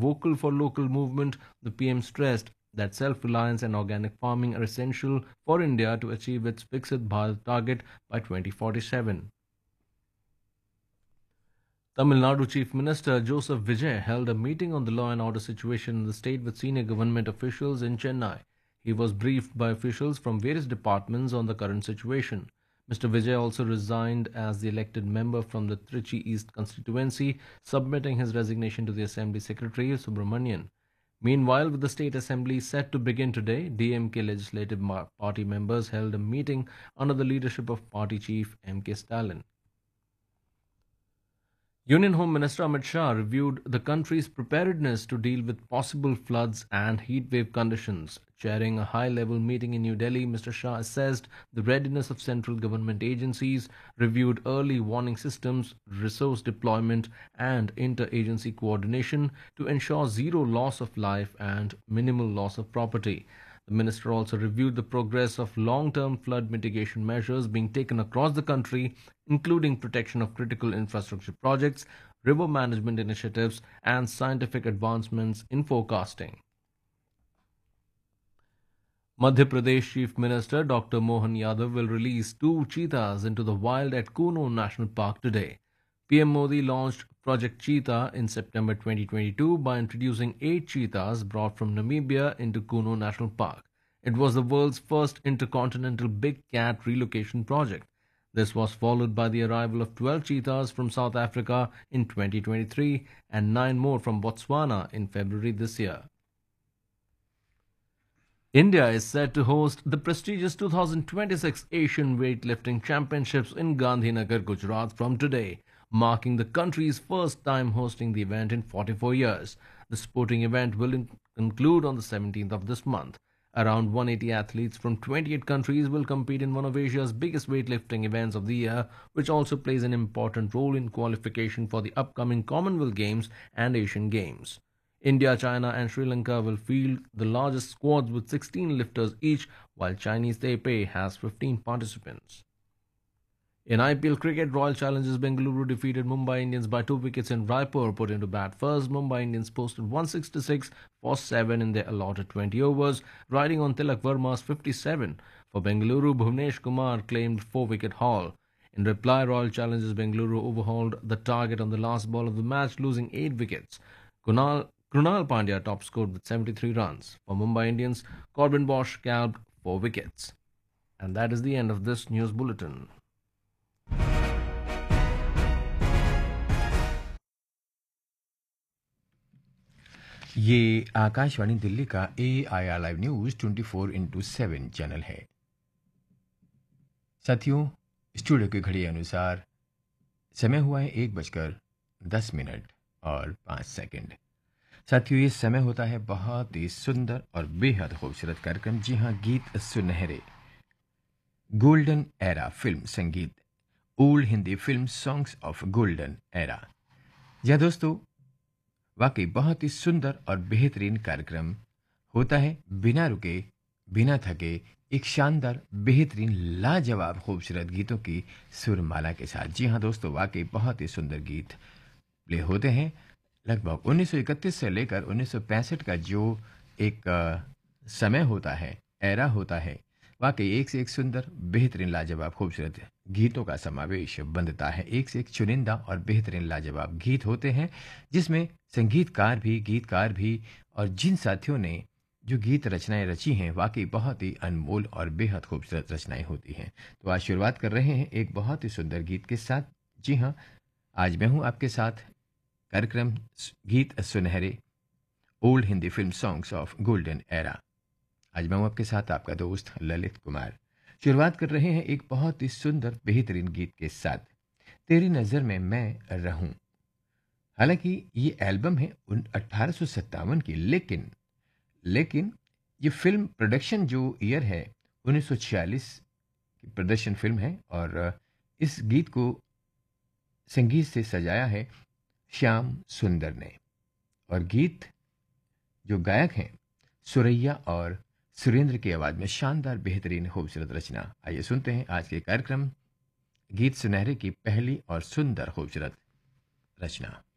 vocal for local movement, the PM stressed that self-reliance and organic farming are essential for India to achieve its Viksit Bharat target by 2047. Tamil Nadu Chief Minister Joseph Vijay held a meeting on the law and order situation in the state with senior government officials in Chennai. He was briefed by officials from various departments on the current situation. Mr. Vijay also resigned as the elected member from the Trichy East constituency, submitting his resignation to the Assembly Secretary Subramanian. Meanwhile, with the state assembly set to begin today, DMK Legislative Party members held a meeting under the leadership of party chief M.K. Stalin. Union Home Minister Amit Shah reviewed the country's preparedness to deal with possible floods and heatwave conditions. Chairing a high-level meeting in New Delhi, Mr. Shah assessed the readiness of central government agencies, reviewed early warning systems, resource deployment, and inter-agency coordination to ensure zero loss of life and minimal loss of property. The minister also reviewed the progress of long-term flood mitigation measures being taken across the country, including protection of critical infrastructure projects, river management initiatives, and scientific advancements in forecasting. Madhya Pradesh Chief Minister Dr. Mohan Yadav will release 2 cheetahs into the wild at Kuno National Park today. PM Modi launched Project Cheetah in September 2022 by introducing 8 cheetahs brought from Namibia into Kuno National Park. It was the world's first intercontinental big cat relocation project. This was followed by the arrival of 12 cheetahs from South Africa in 2023 and 9 more from Botswana in February this year. India is set to host the prestigious 2026 Asian Weightlifting Championships in Gandhinagar, Gujarat from today, marking the country's first time hosting the event in 44 years. The sporting event will conclude on the 17th of this month. Around 180 athletes from 28 countries will compete in one of Asia's biggest weightlifting events of the year, which also plays an important role in qualification for the upcoming Commonwealth Games and Asian Games. India, China and Sri Lanka will field the largest squads with 16 lifters each, while Chinese Taipei has 15 participants. In IPL cricket, Royal Challengers Bengaluru defeated Mumbai Indians by 2 wickets in Raipur. Put into bat first, Mumbai Indians posted 166 for 7 in their allotted 20 overs, riding on Tilak Verma's 57. For Bengaluru, Bhuvnesh Kumar claimed 4-wicket haul. In reply, Royal Challengers Bengaluru overhauled the target on the last ball of the match, losing 8 wickets. Krunal Pandya top scored with 73 runs. For Mumbai Indians, Corbin Bosch scalped 4 wickets. And that is the end of this news bulletin. ये आकाशवाणी दिल्ली का AIR live news 24/7 channel है। साथियों, studio की घड़ी अनुसार समय हुआ है 1:10 और 5 सेकंड। साथियों, ये समय होता है बहुत ही सुंदर और बेहद खूबसूरत कार्यक्रम। जी हाँ, गीत सुनहरे, गोल्डन एरा फिल्म संगीत, old Hindi film songs of golden era. जी हाँ दोस्तों, वाकई बहुत ही सुंदर और बेहतरीन कार्यक्रम होता है, बिना रुके बिना थके एक शानदार बेहतरीन लाजवाब खूबसूरत गीतों की सुरमाला के साथ। जी हाँ दोस्तों, वाकई बहुत ही सुंदर गीत प्ले होते हैं। लगभग 1931 से लेकर 1965 का जो एक समय होता है, एरा होता है, वाकई एक से एक सुंदर बेहतरीन लाजवाब खूबसूरत गीतों का समावेश बंधता है। एक से एक चुनिंदा और बेहतरीन लाजवाब गीत होते हैं, जिसमें संगीतकार भी, गीतकार भी और जिन साथियों ने जो गीत रचनाएं रची हैं, वाकई बहुत ही अनमोल और बेहद खूबसूरत रचनाएं होती हैं। तो आज शुरुआत कर रहे हैं एक बहुत ही सुंदर गीत के साथ। जी हाँ, आज मैं हूँ आपके साथ कार्यक्रम गीत सुनहरे, old Hindi film songs of golden era. आज मैं हूँ आपके साथ आपका दोस्त ललित कुमार। शुरुआत कर रहे हैं एक बहुत ही सुंदर बेहतरीन गीत के साथ, तेरी नज़र में मैं रहूं। हालांकि ये एल्बम है 1857 की, लेकिन ये फिल्म प्रोडक्शन जो ईयर है 1946 की प्रोडक्शन फिल्म है और इस गीत को संगीत से सजाया है श्याम सुंदर ने और गीत जो गायक हैं सुरैया और सुरेंद्र की आवाज में शानदार बेहतरीन खूबसूरत रचना। आइए सुनते हैं आज के कार्यक्रम गीत सुनहरे की पहली और सुंदर खूबसूरत रचना।